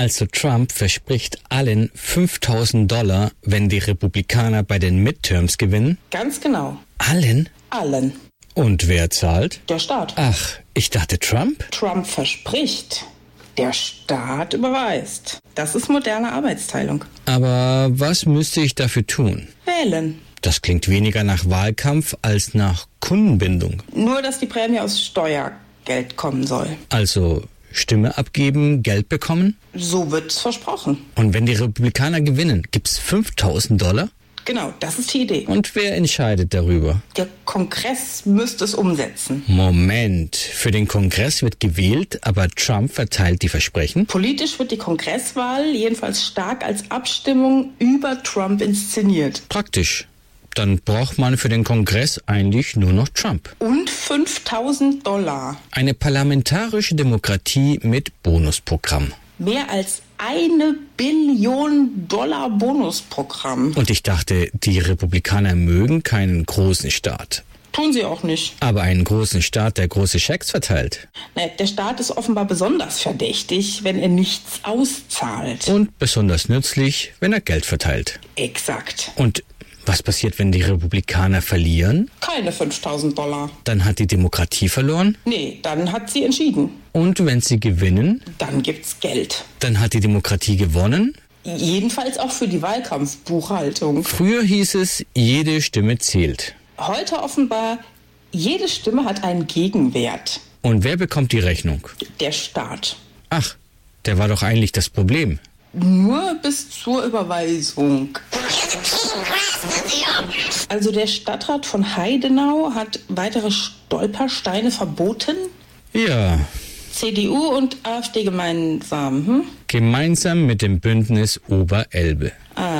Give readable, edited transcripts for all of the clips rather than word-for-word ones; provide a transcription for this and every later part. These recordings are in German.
Also Trump verspricht allen $5.000, wenn die Republikaner bei den Midterms gewinnen? Ganz genau. Allen? Allen. Und wer zahlt? Der Staat. Ach, ich dachte Trump? Trump verspricht. Der Staat überweist. Das ist moderne Arbeitsteilung. Aber was müsste ich dafür tun? Wählen. Das klingt weniger nach Wahlkampf als nach Kundenbindung. Nur, dass die Prämie aus Steuergeld kommen soll. Also Stimme abgeben, Geld bekommen? So wird's versprochen. Und wenn die Republikaner gewinnen, gibt's $5.000? Genau, das ist die Idee. Und wer entscheidet darüber? Der Kongress müsste es umsetzen. Moment, für den Kongress wird gewählt, aber Trump verteilt die Versprechen? Politisch wird die Kongresswahl jedenfalls stark als Abstimmung über Trump inszeniert. Praktisch. Dann braucht man für den Kongress eigentlich nur noch Trump. Und $5.000. Eine parlamentarische Demokratie mit Bonusprogramm. Mehr als $1 Billion Bonusprogramm. Und ich dachte, die Republikaner mögen keinen großen Staat. Tun sie auch nicht. Aber einen großen Staat, der große Schecks verteilt. Der Staat ist offenbar besonders verdächtig, wenn er nichts auszahlt. Und besonders nützlich, wenn er Geld verteilt. Exakt. Und was passiert, wenn die Republikaner verlieren? Keine $5.000. Dann hat die Demokratie verloren? Nee, dann hat sie entschieden. Und wenn sie gewinnen? Dann gibt's Geld. Dann hat die Demokratie gewonnen? Jedenfalls auch für die Wahlkampfbuchhaltung. Früher hieß es, jede Stimme zählt. Heute offenbar, jede Stimme hat einen Gegenwert. Und wer bekommt die Rechnung? Der Staat. Ach, der war doch eigentlich das Problem. Nur bis zur Überweisung. Also der Stadtrat von Heidenau hat weitere Stolpersteine verboten? Ja. CDU und AfD gemeinsam, Gemeinsam mit dem Bündnis Oberelbe.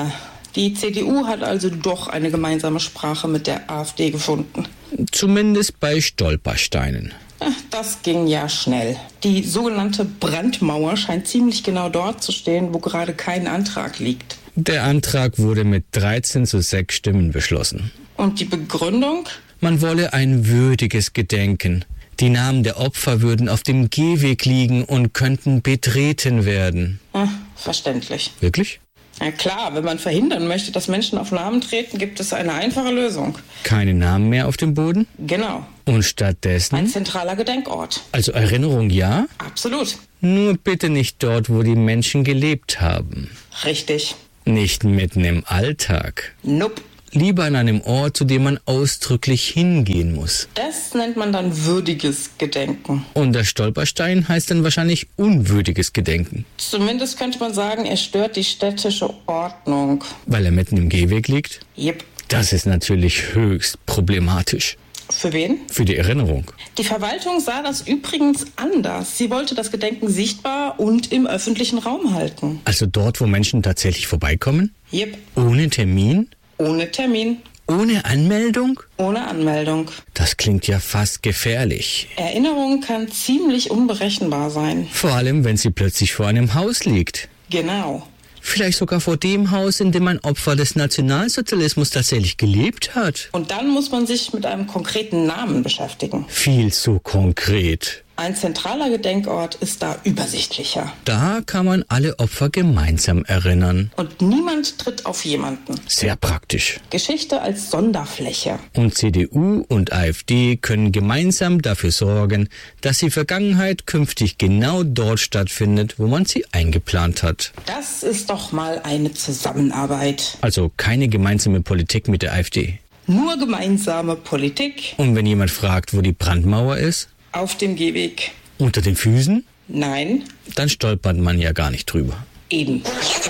Die CDU hat also doch eine gemeinsame Sprache mit der AfD gefunden. Zumindest bei Stolpersteinen. Das ging ja schnell. Die sogenannte Brandmauer scheint ziemlich genau dort zu stehen, wo gerade kein Antrag liegt. Der Antrag wurde mit 13:6 Stimmen beschlossen. Und die Begründung? Man wolle ein würdiges Gedenken. Die Namen der Opfer würden auf dem Gehweg liegen und könnten betreten werden. Verständlich. Wirklich? Ja klar, wenn man verhindern möchte, dass Menschen auf Namen treten, gibt es eine einfache Lösung. Keine Namen mehr auf dem Boden? Genau. Und stattdessen? Ein zentraler Gedenkort. Also Erinnerung ja? Absolut. Nur bitte nicht dort, wo die Menschen gelebt haben. Richtig. Nicht mitten im Alltag. Nope. Lieber an einem Ort, zu dem man ausdrücklich hingehen muss. Das nennt man dann würdiges Gedenken. Und der Stolperstein heißt dann wahrscheinlich unwürdiges Gedenken. Zumindest könnte man sagen, er stört die städtische Ordnung. Weil er mitten im Gehweg liegt? Jep. Das ist natürlich höchst problematisch. Für wen? Für die Erinnerung. Die Verwaltung sah das übrigens anders. Sie wollte das Gedenken sichtbar und im öffentlichen Raum halten. Also dort, wo Menschen tatsächlich vorbeikommen? Jep. Ohne Termin? Ohne Termin. Ohne Anmeldung? Ohne Anmeldung. Das klingt ja fast gefährlich. Erinnerung kann ziemlich unberechenbar sein. Vor allem, wenn sie plötzlich vor einem Haus liegt. Genau. Vielleicht sogar vor dem Haus, in dem ein Opfer des Nationalsozialismus tatsächlich gelebt hat. Und dann muss man sich mit einem konkreten Namen beschäftigen. Viel zu konkret. Ein zentraler Gedenkort ist da übersichtlicher. Da kann man alle Opfer gemeinsam erinnern. Und niemand tritt auf jemanden. Sehr praktisch. Geschichte als Sonderfläche. Und CDU und AfD können gemeinsam dafür sorgen, dass die Vergangenheit künftig genau dort stattfindet, wo man sie eingeplant hat. Das ist doch mal eine Zusammenarbeit. Also keine gemeinsame Politik mit der AfD. Nur gemeinsame Politik. Und wenn jemand fragt, wo die Brandmauer ist? Auf dem Gehweg. Unter den Füßen? Nein. Dann stolpert man ja gar nicht drüber. Eben.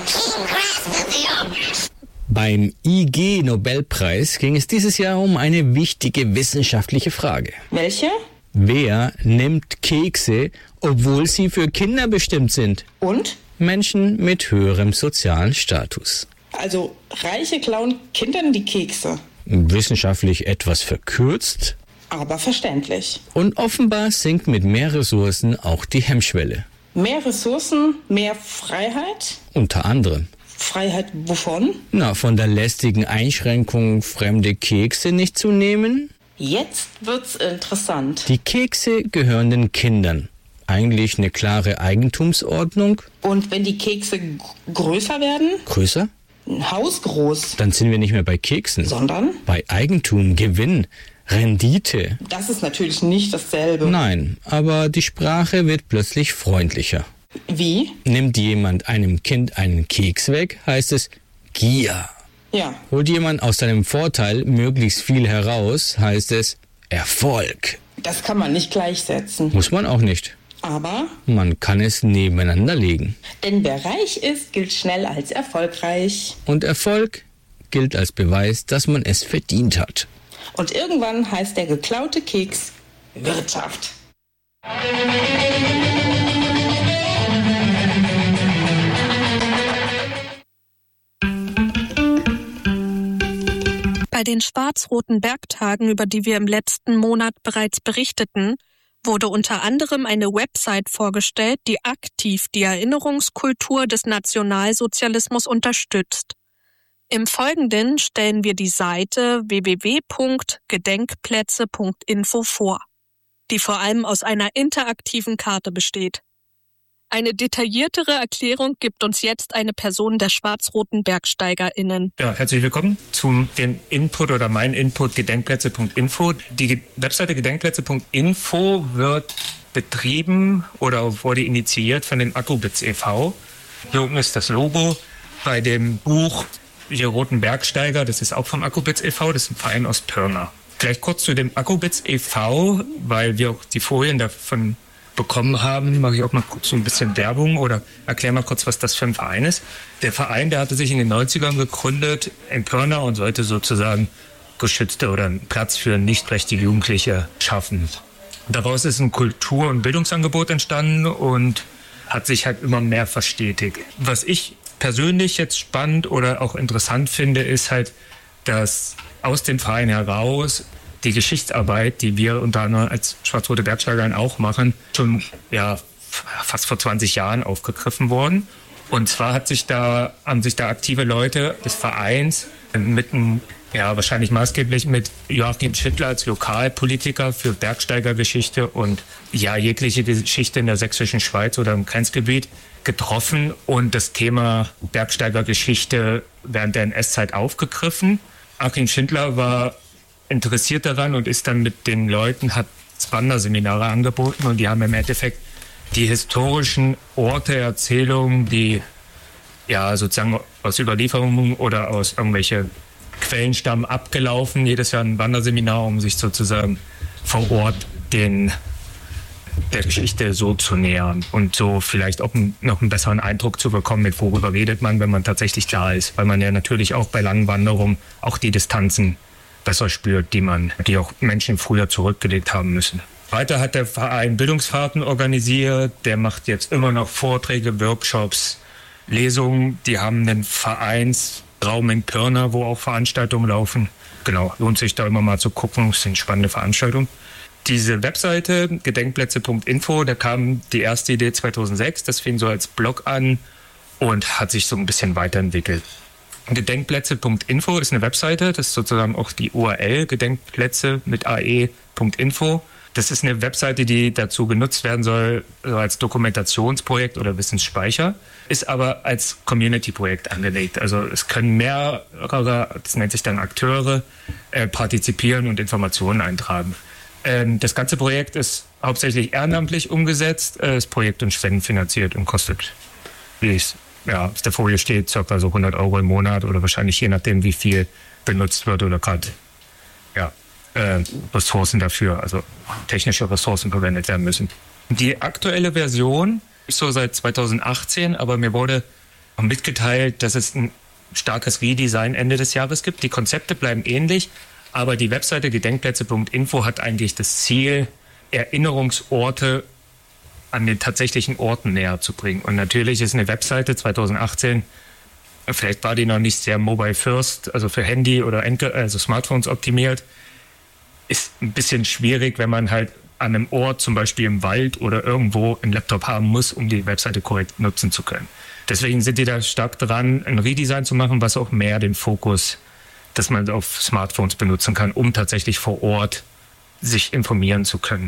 Beim IG-Nobelpreis ging es dieses Jahr um eine wichtige wissenschaftliche Frage. Welche? Wer nimmt Kekse, obwohl sie für Kinder bestimmt sind? Und? Menschen mit höherem sozialen Status. Also Reiche klauen Kindern die Kekse. Wissenschaftlich etwas verkürzt. Aber verständlich. Und offenbar sinkt mit mehr Ressourcen auch die Hemmschwelle. Mehr Ressourcen, mehr Freiheit? Unter anderem. Freiheit wovon? Von der lästigen Einschränkung, fremde Kekse nicht zu nehmen. Jetzt wird's interessant. Die Kekse gehören den Kindern. eigentlich eine klare Eigentumsordnung. Und wenn die Kekse größer werden? Größer? Ein Haus groß. Dann sind wir nicht mehr bei Keksen. Sondern? Bei Eigentum, Gewinn, Rendite. Das ist natürlich nicht dasselbe. Nein, aber die Sprache wird plötzlich freundlicher. Wie? Nimmt jemand einem Kind einen Keks weg, heißt es Gier. Ja. Holt jemand aus seinem Vorteil möglichst viel heraus, heißt es Erfolg. Das kann man nicht gleichsetzen. Muss man auch nicht. Aber? Man kann es nebeneinander legen. Denn wer reich ist, gilt schnell als erfolgreich. Und Erfolg gilt als Beweis, dass man es verdient hat. Und irgendwann heißt der geklaute Keks Wirtschaft. Bei den schwarz-roten Bergtagen, über die wir im letzten Monat bereits berichteten, wurde unter anderem eine Website vorgestellt, die aktiv die Erinnerungskultur des Nationalsozialismus unterstützt. Im Folgenden stellen wir die Seite www.gedenkplätze.info vor, die vor allem aus einer interaktiven Karte besteht. Eine detailliertere Erklärung gibt uns jetzt eine Person der schwarz-roten BergsteigerInnen. Ja, herzlich willkommen zu dem Input oder mein Input gedenkplätze.info. Die Webseite gedenkplätze.info wird betrieben oder wurde initiiert von dem Akkubitz e.V. Hier unten ist das Logo. Bei dem Buch Die Roten Bergsteiger, das ist auch vom Akkubitz e.V., das ist ein Verein aus Pirna. Vielleicht kurz zu dem Akkubitz e.V., weil wir auch die Folien davon bekommen haben, mache ich auch mal kurz so ein bisschen Werbung oder erkläre mal kurz, was das für ein Verein ist. Der Verein, der hatte sich in den 90ern gegründet in Pirna und sollte sozusagen geschützte oder einen Platz für nichtrechtliche Jugendliche schaffen. Daraus ist ein Kultur- und Bildungsangebot entstanden und hat sich halt immer mehr verstetigt. Was ich persönlich jetzt spannend oder auch interessant finde, ist halt, dass aus dem Verein heraus die Geschichtsarbeit, die wir unter anderem als schwarz-rote Bergsteiger auch machen, schon fast vor 20 Jahren aufgegriffen worden. Und zwar haben sich da aktive Leute des Vereins wahrscheinlich maßgeblich mit Joachim Schittler als Lokalpolitiker für Bergsteigergeschichte und jegliche Geschichte in der sächsischen Schweiz oder im Grenzgebiet getroffen und das Thema Bergsteigergeschichte während der NS-Zeit aufgegriffen. Joachim Schittler war interessiert daran und ist dann mit den Leuten, hat Wanderseminare angeboten und die haben im Endeffekt die historischen Orte, Erzählungen, die sozusagen aus Überlieferungen oder aus irgendwelche Quellen stammen, abgelaufen. Jedes Jahr ein Wanderseminar, um sich sozusagen vor Ort der Geschichte so zu nähern und so vielleicht auch noch einen besseren Eindruck zu bekommen, mit worüber redet man, wenn man tatsächlich da ist. Weil man ja natürlich auch bei langen Wanderungen auch die Distanzen besser spürt, die auch Menschen früher zurückgelegt haben müssen. Weiter hat der Verein Bildungsfahrten organisiert, der macht jetzt immer noch Vorträge, Workshops, Lesungen. Die haben einen Vereinsraum in Pirna, wo auch Veranstaltungen laufen. Genau, lohnt sich da immer mal zu gucken, es sind spannende Veranstaltungen. Diese Webseite, gedenkplätze.info, da kam die erste Idee 2006, das fing so als Blog an und hat sich so ein bisschen weiterentwickelt. Gedenkplätze.info ist eine Webseite, das ist sozusagen auch die URL, Gedenkplätze mit ae.info. Das ist eine Webseite, die dazu genutzt werden soll, als Dokumentationsprojekt oder Wissensspeicher, ist aber als Community-Projekt angelegt. Also es können mehrere, das nennt sich dann Akteure, partizipieren und Informationen eintragen. Das ganze Projekt ist hauptsächlich ehrenamtlich umgesetzt, ist Projekt- und spendenfinanziert und kostet, wie es auf der Folie steht, ca. so 100 € im Monat oder wahrscheinlich je nachdem, wie viel benutzt wird oder gerade Ressourcen dafür, also technische Ressourcen verwendet werden müssen. Die aktuelle Version ist so seit 2018, aber mir wurde mitgeteilt, dass es ein starkes Redesign Ende des Jahres gibt. Die Konzepte bleiben ähnlich, aber die Webseite gedenkplätze.info hat eigentlich das Ziel, Erinnerungsorte an den tatsächlichen Orten näher zu bringen. Und natürlich ist eine Webseite 2018, vielleicht war die noch nicht sehr mobile first, also für Handy oder Smartphones optimiert, ist ein bisschen schwierig, wenn man halt an einem Ort, zum Beispiel im Wald oder irgendwo, einen Laptop haben muss, um die Webseite korrekt nutzen zu können. Deswegen sind die da stark dran, ein Redesign zu machen, was auch mehr den Fokus, dass man auf Smartphones benutzen kann, um tatsächlich vor Ort sich informieren zu können.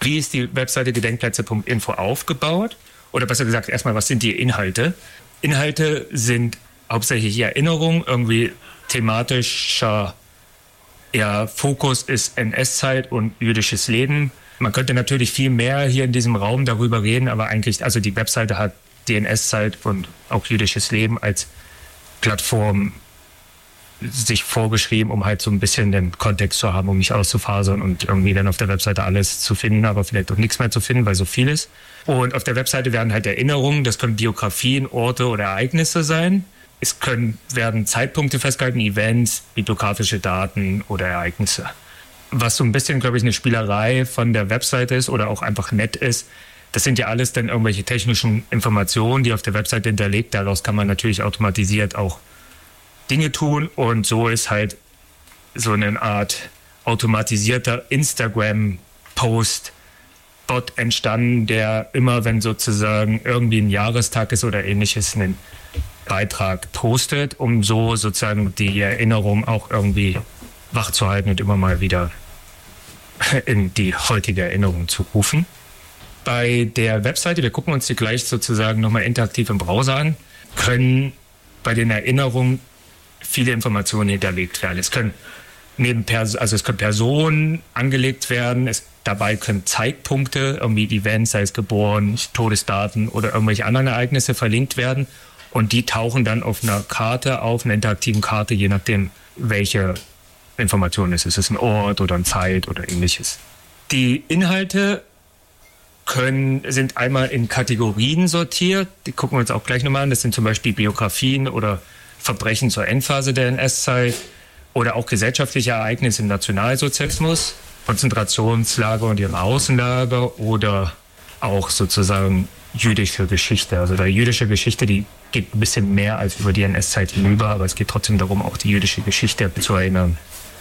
Wie ist die Webseite gedenkplätze.info aufgebaut? Oder besser gesagt, erstmal, was sind die Inhalte? Inhalte sind hauptsächlich Erinnerungen, irgendwie thematischer Fokus ist NS-Zeit und jüdisches Leben. Man könnte natürlich viel mehr hier in diesem Raum darüber reden, aber eigentlich, also die Webseite hat die NS-Zeit und auch jüdisches Leben als Plattform sich vorgeschrieben, um halt so ein bisschen den Kontext zu haben, um nicht auszufasern und irgendwie dann auf der Webseite alles zu finden, aber vielleicht auch nichts mehr zu finden, weil so viel ist. Und auf der Webseite werden halt Erinnerungen, das können Biografien, Orte oder Ereignisse sein. Werden Zeitpunkte festgehalten, Events, bibliografische Daten oder Ereignisse. Was so ein bisschen, glaube ich, eine Spielerei von der Webseite ist oder auch einfach nett ist, das sind ja alles dann irgendwelche technischen Informationen, die auf der Webseite hinterlegt. Daraus kann man natürlich automatisiert auch Dinge tun und so ist halt so eine Art automatisierter Instagram-Post-Bot entstanden, der immer, wenn sozusagen irgendwie ein Jahrestag ist oder ähnliches, einen Beitrag postet, um so sozusagen die Erinnerung auch irgendwie wachzuhalten und immer mal wieder in die heutige Erinnerung zu rufen. Bei der Webseite, wir gucken uns die gleich sozusagen nochmal interaktiv im Browser an, können bei den Erinnerungen viele Informationen hinterlegt werden. Es können Personen angelegt werden, dabei können Zeitpunkte, irgendwie Events, sei es geboren, Todesdaten oder irgendwelche anderen Ereignisse verlinkt werden und die tauchen dann auf einer Karte auf, einer interaktiven Karte, je nachdem, welche Information es ist. Ist es ein Ort oder eine Zeit oder ähnliches. Die Inhalte sind einmal in Kategorien sortiert, die gucken wir uns auch gleich nochmal an. Das sind zum Beispiel Biografien oder Verbrechen zur Endphase der NS-Zeit oder auch gesellschaftliche Ereignisse im Nationalsozialismus, Konzentrationslager und ihre Außenlager oder auch sozusagen jüdische Geschichte. Also die jüdische Geschichte, die geht ein bisschen mehr als über die NS-Zeit hinüber, aber es geht trotzdem darum, auch die jüdische Geschichte zu erinnern.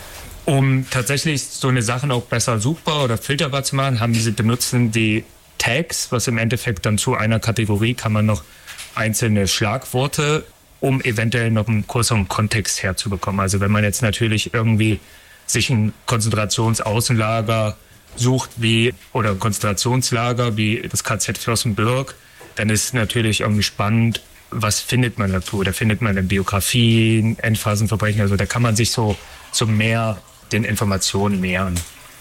Um tatsächlich so eine Sachen auch besser suchbar oder filterbar zu machen, benutzen die Tags, was im Endeffekt dann zu einer Kategorie kann man noch einzelne Schlagworte, um eventuell noch einen größeren Kontext herzubekommen. Also wenn man jetzt natürlich irgendwie sich ein Konzentrationsaußenlager sucht oder ein Konzentrationslager wie das KZ Flossenbürg, dann ist natürlich irgendwie spannend, was findet man dazu? Da findet man dann Biografien, Endphasenverbrechen, also da kann man sich so mehr den Informationen nähern.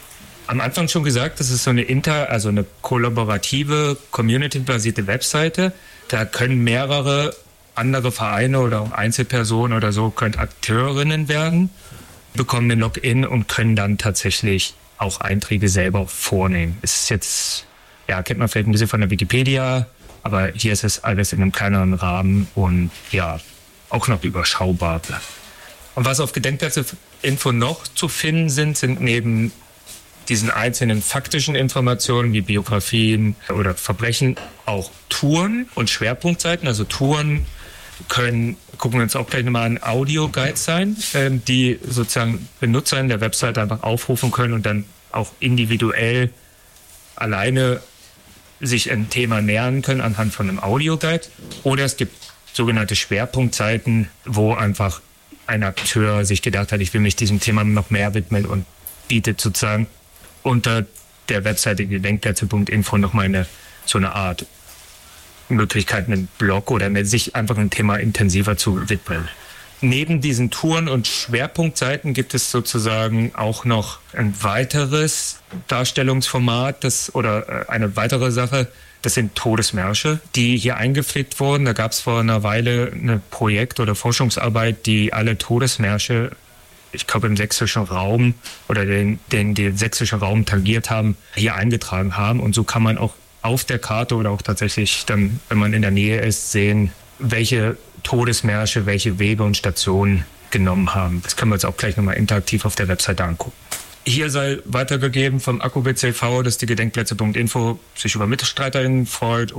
Am Anfang schon gesagt, das ist so eine kollaborative, community-basierte Webseite. Da können mehrere andere Vereine oder auch Einzelpersonen oder so können Akteurinnen werden, bekommen den Login und können dann tatsächlich auch Einträge selber vornehmen. Es ist jetzt, kennt man vielleicht ein bisschen von der Wikipedia, aber hier ist es alles in einem kleineren Rahmen und auch noch überschaubar. Und was auf Gedenkplätze.info noch zu finden sind neben diesen einzelnen faktischen Informationen wie Biografien oder Verbrechen auch Touren und Schwerpunktseiten. Also Touren gucken wir uns auch gleich nochmal an, Audio-Guides sein, die sozusagen Benutzer in der Webseite einfach aufrufen können und dann auch individuell alleine sich ein Thema nähern können anhand von einem Audio-Guide. Oder es gibt sogenannte Schwerpunktseiten, wo einfach ein Akteur sich gedacht hat, ich will mich diesem Thema noch mehr widmen und bietet sozusagen unter der Webseite gedenkplätze.info nochmal so eine Art Möglichkeit, einen Blog oder sich einfach ein Thema intensiver zu widmen. Neben diesen Touren und Schwerpunktseiten gibt es sozusagen auch noch ein weiteres Darstellungsformat, eine weitere Sache, das sind Todesmärsche, die hier eingepflegt wurden. Da gab es vor einer Weile eine Projekt- oder Forschungsarbeit, die alle Todesmärsche, ich glaube im sächsischen Raum oder den sächsischen Raum tangiert haben, hier eingetragen haben. Und so kann man auch auf der Karte oder auch tatsächlich dann, wenn man in der Nähe ist, sehen, welche Todesmärsche, welche Wege und Stationen genommen haben. Das können wir uns auch gleich nochmal interaktiv auf der Webseite angucken. Hier sei weitergegeben vom Akkubitz e.V., dass die Gedenkplätze.info sich über MitstreiterInnen freut.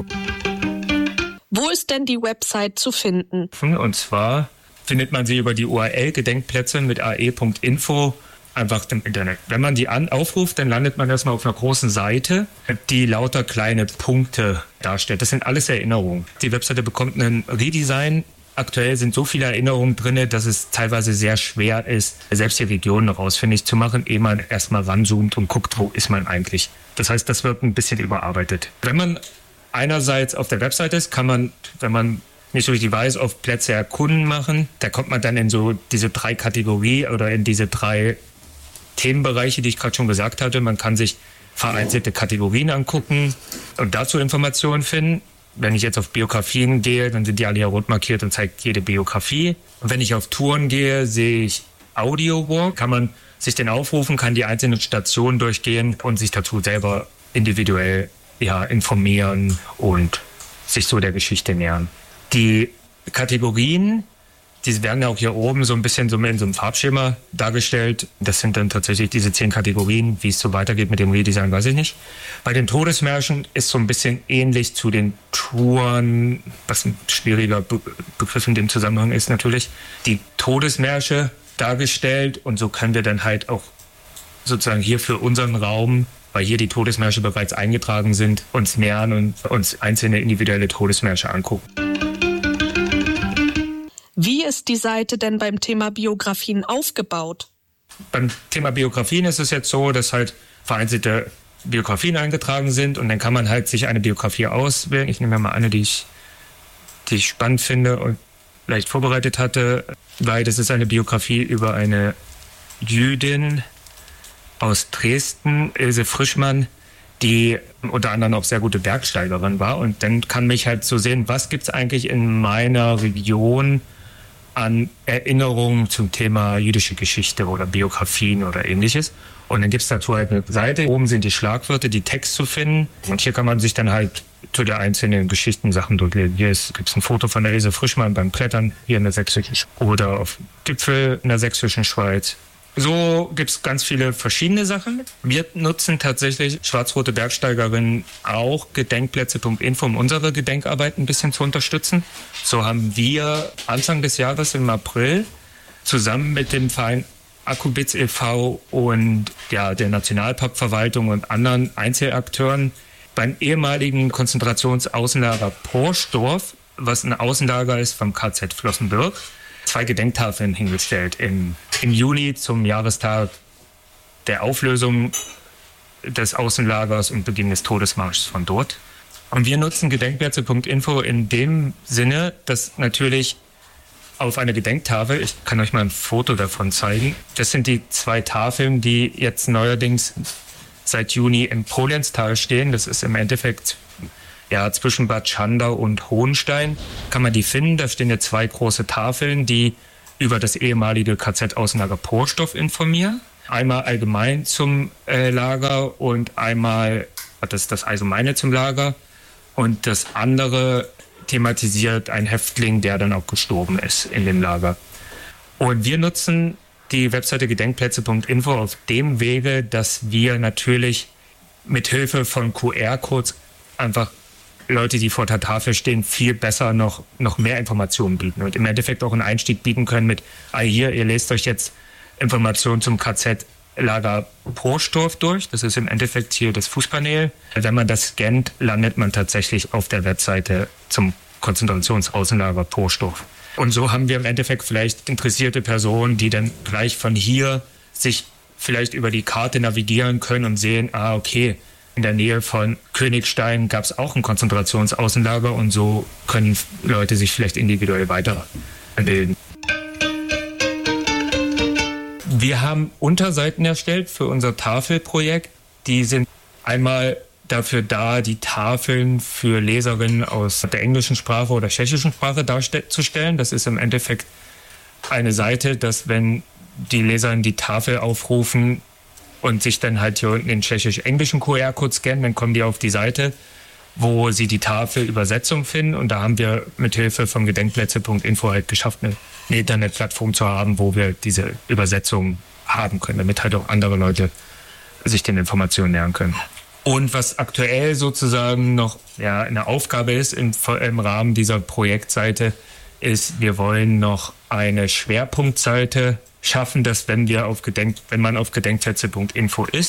Wo ist denn die Website zu finden? Und zwar findet man sie über die URL Gedenkplätze mit ae.info einfach im Internet. Wenn man die aufruft, dann landet man erstmal auf einer großen Seite, die lauter kleine Punkte darstellt. Das sind alles Erinnerungen. Die Webseite bekommt einen Redesign aktuell sind so viele Erinnerungen drin, dass es teilweise sehr schwer ist, selbst die Regionen noch ausfindig zu machen, ehe man erstmal ranzoomt und guckt, wo ist man eigentlich. Das heißt, das wird ein bisschen überarbeitet. Wenn man einerseits auf der Website ist, kann man, wenn man nicht so richtig weiß, auf Plätze erkunden machen. Da kommt man dann in so diese 3 Kategorien oder in diese 3 Themenbereiche, die ich gerade schon gesagt hatte. Man kann sich vereinzelte Kategorien angucken und dazu Informationen finden. Wenn ich jetzt auf Biografien gehe, dann sind die alle hier rot markiert und zeigt jede Biografie. Und wenn ich auf Touren gehe, sehe ich Audio-Walk. Kann man sich den aufrufen, kann die einzelnen Stationen durchgehen und sich dazu selber individuell informieren und sich so der Geschichte nähern. Die Kategorien, die werden ja auch hier oben so ein bisschen so in so einem Farbschema dargestellt. Das sind dann tatsächlich diese 10 Kategorien. Wie es so weitergeht mit dem Redesign, weiß ich nicht. Bei den Todesmärschen ist so ein bisschen ähnlich zu den Touren, was ein schwieriger Begriff in dem Zusammenhang ist natürlich, die Todesmärsche dargestellt. Und so können wir dann halt auch sozusagen hier für unseren Raum, weil hier die Todesmärsche bereits eingetragen sind, uns nähern und uns einzelne individuelle Todesmärsche angucken. Wie ist die Seite denn beim Thema Biografien aufgebaut? Beim Thema Biografien ist es jetzt so, dass halt vereinzelte Biografien eingetragen sind und dann kann man halt sich eine Biografie auswählen. Ich nehme mal eine, die ich spannend finde und leicht vorbereitet hatte, weil das ist eine Biografie über eine Jüdin aus Dresden, Ilse Frischmann, die unter anderem auch sehr gute Bergsteigerin war. Und dann kann mich halt so sehen, was gibt es eigentlich in meiner Region an Erinnerungen zum Thema jüdische Geschichte oder Biografien oder ähnliches. Und dann gibt es dazu halt eine Seite. Oben sind die Schlagwörter, die Text zu finden. Und hier kann man sich dann halt zu der einzelnen Geschichten-Sachen durchlesen. Hier gibt es ein Foto von der Ilse Frischmann beim Klettern hier in der sächsischen oder auf Gipfel in der sächsischen Schweiz. So gibt es ganz viele verschiedene Sachen. Wir nutzen tatsächlich Schwarz-Rote Bergsteigerinnen auch Gedenkplätze.info, um unsere Gedenkarbeit ein bisschen zu unterstützen. So haben wir Anfang des Jahres im April zusammen mit dem Verein Akkubitz e.V. und der Nationalparkverwaltung und anderen Einzelakteuren beim ehemaligen Konzentrationsaußenlager Porsdorf, was ein Außenlager ist vom KZ Flossenbürg, 2 Gedenktafeln hingestellt im Juni zum Jahrestag der Auflösung des Außenlagers und Beginn des Todesmarschs von dort. Und wir nutzen Gedenkplätze.info in dem Sinne, dass natürlich auf einer Gedenktafel, ich kann euch mal ein Foto davon zeigen, das sind die 2 Tafeln, die jetzt neuerdings seit Juni im Polenstal stehen. Das ist im Endeffekt zwischen Bad Schandau und Hohenstein kann man die finden. Da stehen jetzt 2 große Tafeln, die über das ehemalige KZ-Außenlager Porsdorf informieren. Einmal allgemein zum Lager und einmal das Allgemeine zum Lager. Und das andere thematisiert einen Häftling, der dann auch gestorben ist in dem Lager. Und wir nutzen die Webseite Gedenkplätze.info auf dem Wege, dass wir natürlich mit Hilfe von QR-Codes einfach Leute, die vor der Tafel stehen, viel besser noch mehr Informationen bieten und im Endeffekt auch einen Einstieg bieten können mit, hier, ihr lest euch jetzt Informationen zum KZ-Lager Porsdorf durch. Das ist im Endeffekt hier das Fußpanel. Wenn man das scannt, landet man tatsächlich auf der Webseite zum Konzentrationsaußenlager Porsdorf. Und so haben wir im Endeffekt vielleicht interessierte Personen, die dann gleich von hier sich vielleicht über die Karte navigieren können und sehen, okay, in der Nähe von Königstein gab es auch ein Konzentrationsaußenlager und so können Leute sich vielleicht individuell weiterbilden. Wir haben Unterseiten erstellt für unser Tafelprojekt. Die sind einmal dafür da, die Tafeln für Leserinnen aus der englischen Sprache oder tschechischen Sprache darzustellen. Das ist im Endeffekt eine Seite, dass wenn die Leserinnen die Tafel aufrufen und sich dann halt hier unten den tschechisch-englischen QR-Code scannen, dann kommen die auf die Seite, wo sie die Tafelübersetzung finden. Und da haben wir mit Hilfe von Gedenkplätze.info halt geschafft, eine Internetplattform zu haben, wo wir diese Übersetzung haben können, damit halt auch andere Leute sich den Informationen nähern können. Und was aktuell sozusagen noch eine Aufgabe ist im Rahmen dieser Projektseite, ist, wir wollen noch eine Schwerpunktseite schaffen, dass wenn man auf Gedenkplätze.info ist,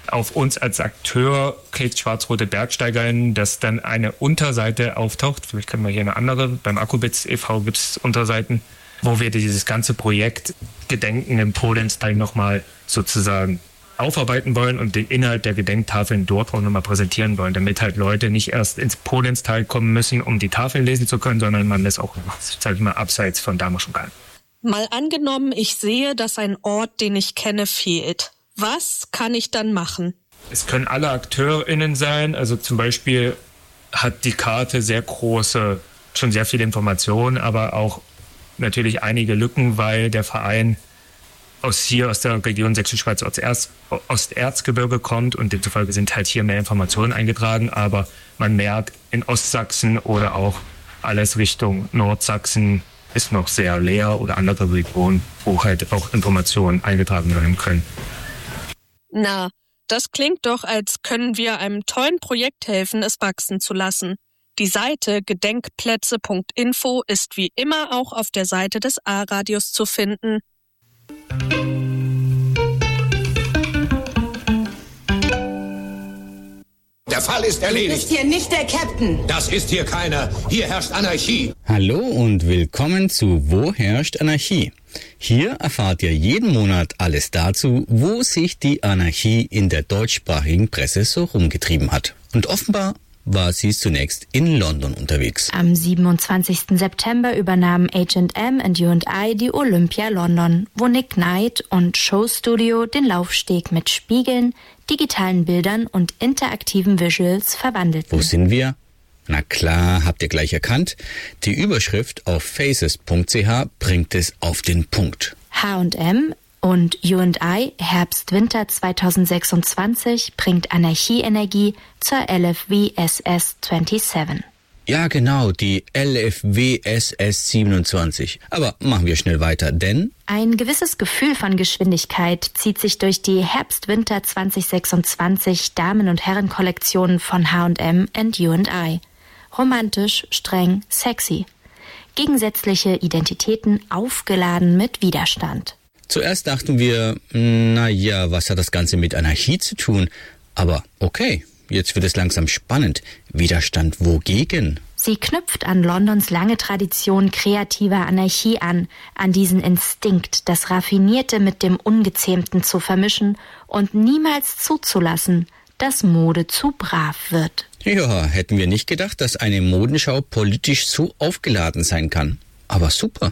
auf uns als Akteur klickt, Schwarz-Rote BergsteigerInnen, dass dann eine Unterseite auftaucht. Vielleicht können wir hier eine andere. Beim Akkubits e.V. gibt es Unterseiten, wo wir dieses ganze Projekt Gedenken im Polenz-Teil nochmal sozusagen aufarbeiten wollen und den Inhalt der Gedenktafeln dort auch nochmal präsentieren wollen, damit halt Leute nicht erst ins Polenz-Teil kommen müssen, um die Tafeln lesen zu können, sondern man das auch, sag ich mal, abseits von da schon kann. Mal angenommen, ich sehe, dass ein Ort, den ich kenne, fehlt. Was kann ich dann machen? Es können alle AkteurInnen sein. Also zum Beispiel hat die Karte schon sehr viele Informationen, aber auch natürlich einige Lücken, weil der Verein aus der Region Sächsische Schweiz Osterzgebirge kommt und demzufolge sind halt hier mehr Informationen eingetragen. Aber man merkt, in Ostsachsen oder auch alles Richtung Nordsachsen ist noch sehr leer oder andere Regionen, wo halt auch Informationen eingetragen werden können. Na, das klingt doch, als können wir einem tollen Projekt helfen, es wachsen zu lassen. Die Seite gedenkplätze.info ist wie immer auch auf der Seite des A-Radios zu finden. Der Fall ist erledigt. Du bist hier nicht der Captain. Das ist hier keiner. Hier herrscht Anarchie. Hallo und willkommen zu Wo herrscht Anarchie? Hier erfahrt ihr jeden Monat alles dazu, wo sich die Anarchie in der deutschsprachigen Presse so rumgetrieben hat. Und offenbar war sie zunächst in London unterwegs. Am 27. September übernahmen H&M und U&I die Olympia London, wo Nick Knight und Showstudio den Laufsteg mit Spiegeln, digitalen Bildern und interaktiven Visuals verwandelten. Wo sind wir? Na klar, habt ihr gleich erkannt. Die Überschrift auf faces.ch bringt es auf den Punkt. H&M und U&I Herbst-Winter 2026 bringt Anarchie-Energie zur LFW-SS 27. Ja genau, die LFW-SS 27. Aber machen wir schnell weiter, denn ein gewisses Gefühl von Geschwindigkeit zieht sich durch die Herbst-Winter 2026 Damen- und Herren-Kollektionen von H&M und U&I. Romantisch, streng, sexy. Gegensätzliche Identitäten aufgeladen mit Widerstand. Zuerst dachten wir, naja, was hat das Ganze mit Anarchie zu tun? Aber okay, jetzt wird es langsam spannend. Widerstand wogegen? Sie knüpft an Londons lange Tradition kreativer Anarchie an diesen Instinkt, das Raffinierte mit dem Ungezähmten zu vermischen und niemals zuzulassen, dass Mode zu brav wird. Ja, hätten wir nicht gedacht, dass eine Modenschau politisch so aufgeladen sein kann. Aber super.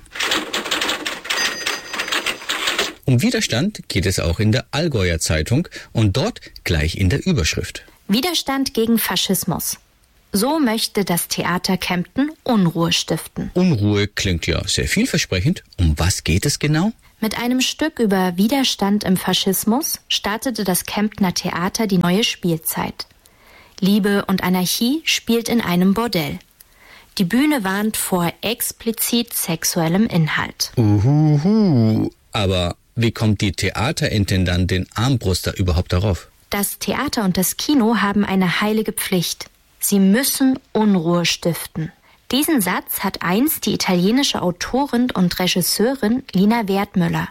Um Widerstand geht es auch in der Allgäuer Zeitung und dort gleich in der Überschrift. Widerstand gegen Faschismus. So möchte das Theater Kempten Unruhe stiften. Unruhe klingt ja sehr vielversprechend. Um was geht es genau? Mit einem Stück über Widerstand im Faschismus startete das Kemptner Theater die neue Spielzeit. Liebe und Anarchie spielt in einem Bordell. Die Bühne warnt vor explizit sexuellem Inhalt. Aber wie kommt die Theaterintendantin Armbruster überhaupt darauf? Das Theater und das Kino haben eine heilige Pflicht. Sie müssen Unruhe stiften. Diesen Satz hat einst die italienische Autorin und Regisseurin Lina Wertmüller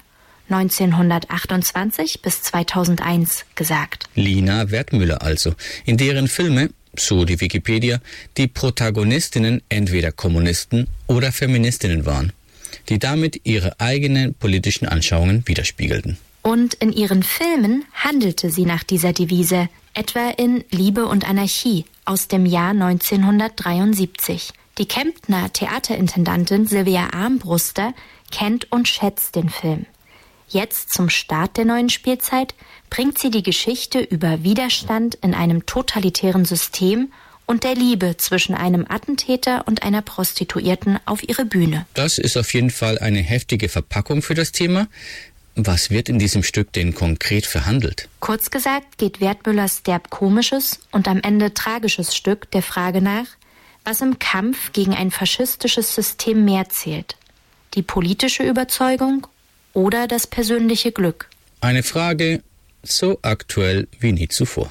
1928 bis 2001 gesagt. Lina Wertmüller also, in deren Filme, so die Wikipedia, die Protagonistinnen entweder Kommunisten oder Feministinnen waren, die damit ihre eigenen politischen Anschauungen widerspiegelten. Und in ihren Filmen handelte sie nach dieser Devise, etwa in Liebe und Anarchie aus dem Jahr 1973. Die Kemptner Theaterintendantin Sylvia Armbruster kennt und schätzt den Film. Jetzt zum Start der neuen Spielzeit bringt sie die Geschichte über Widerstand in einem totalitären System und der Liebe zwischen einem Attentäter und einer Prostituierten auf ihre Bühne. Das ist auf jeden Fall eine heftige Verpackung für das Thema. Was wird in diesem Stück denn konkret verhandelt? Kurz gesagt geht Wertmüllers derb komisches und am Ende tragisches Stück der Frage nach, was im Kampf gegen ein faschistisches System mehr zählt. Die politische Überzeugung oder das persönliche Glück? Eine Frage so aktuell wie nie zuvor.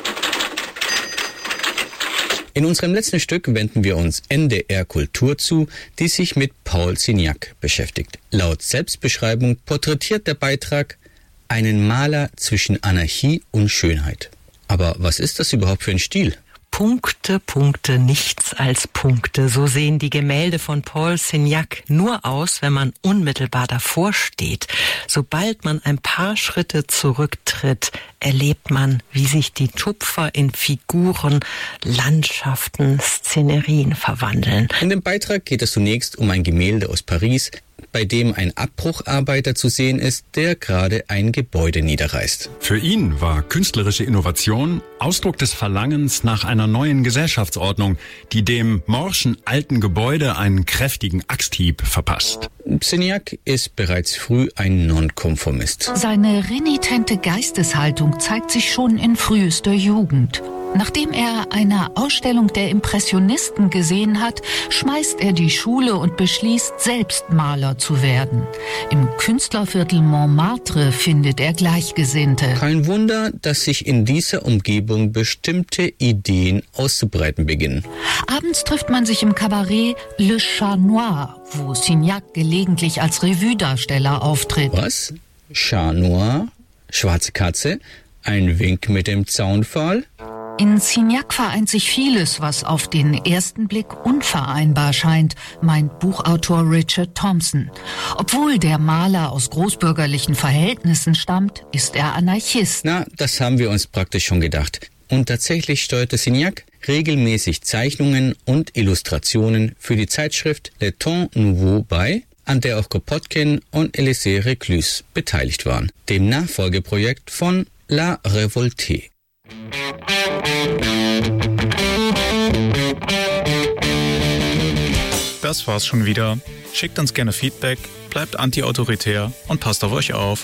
In unserem letzten Stück wenden wir uns NDR Kultur zu, die sich mit Paul Signac beschäftigt. Laut Selbstbeschreibung porträtiert der Beitrag einen Maler zwischen Anarchie und Schönheit. Aber was ist das überhaupt für ein Stil? Punkte, Punkte, nichts als Punkte. So sehen die Gemälde von Paul Signac nur aus, wenn man unmittelbar davor steht. Sobald man ein paar Schritte zurücktritt, erlebt man, wie sich die Tupfer in Figuren, Landschaften, Szenerien verwandeln. In dem Beitrag geht es zunächst um ein Gemälde aus Paris, bei dem ein Abbrucharbeiter zu sehen ist, der gerade ein Gebäude niederreißt. Für ihn war künstlerische Innovation Ausdruck des Verlangens nach einer neuen Gesellschaftsordnung, die dem morschen alten Gebäude einen kräftigen Axthieb verpasst. Signac ist bereits früh ein Nonkonformist. Seine renitente Geisteshaltung zeigt sich schon in frühester Jugend. Nachdem er eine Ausstellung der Impressionisten gesehen hat, schmeißt er die Schule und beschließt, selbst Maler zu werden. Im Künstlerviertel Montmartre findet er Gleichgesinnte. Kein Wunder, dass sich in dieser Umgebung bestimmte Ideen auszubreiten beginnen. Abends trifft man sich im Kabarett Le Chat Noir, wo Signac gelegentlich als Revue-Darsteller auftritt. Was? Chat Noir? Schwarze Katze? Ein Wink mit dem Zaunpfahl? In Signac vereint sich vieles, was auf den ersten Blick unvereinbar scheint, meint Buchautor Richard Thompson. Obwohl der Maler aus großbürgerlichen Verhältnissen stammt, ist er Anarchist. Na, das haben wir uns praktisch schon gedacht. Und tatsächlich steuerte Signac regelmäßig Zeichnungen und Illustrationen für die Zeitschrift Le Temps Nouveau bei, an der auch Kropotkin und Elisée Reclus beteiligt waren, dem Nachfolgeprojekt von La Révoltée. Das war's schon wieder. Schickt uns gerne Feedback, bleibt anti-autoritär und passt auf euch auf.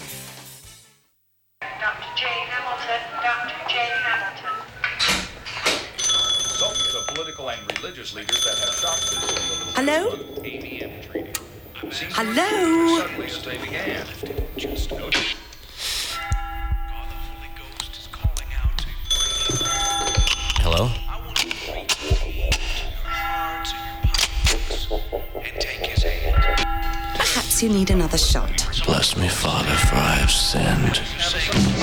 Hello? Hello? Hello? Perhaps you need another shot. Bless me, Father, for I have sinned.